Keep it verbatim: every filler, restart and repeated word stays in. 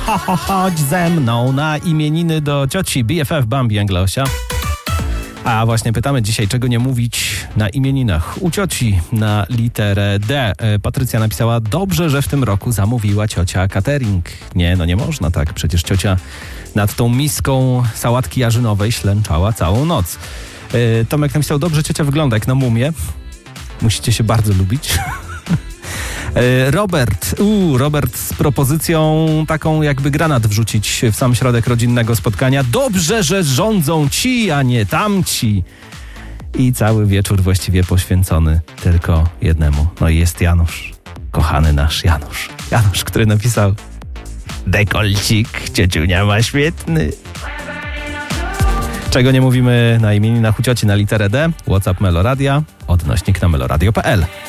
ho, ho, chodź ze mną na imieniny do cioci B F F Bambi Anglosia. A właśnie pytamy dzisiaj, czego nie mówić na imieninach u cioci na literę D. Patrycja napisała, dobrze, że w tym roku zamówiła ciocia catering. Nie, no nie można tak, przecież ciocia nad tą miską sałatki jarzynowej ślęczała całą noc. Tomek napisał, dobrze, ciocia wygląda jak na mumię. Musicie się bardzo lubić. Robert, uu, Robert z propozycją taką, jakby granat wrzucić w sam środek rodzinnego spotkania. Dobrze, że rządzą ci, a nie tamci. I cały wieczór właściwie poświęcony tylko jednemu. No i jest Janusz, kochany nasz Janusz. Janusz, który napisał, dekolcik ciociunia ma świetny. Czego nie mówimy na imieninach u cioci na literę D? WhatsApp Meloradia, odnośnik na meloradio kropka p l.